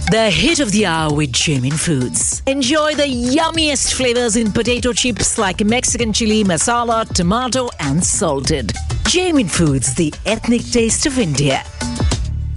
The hit of the hour with Jamin Foods. Enjoy the yummiest flavors in potato chips like Mexican chili, masala, tomato, and salted. Jamin Foods, the ethnic taste of India.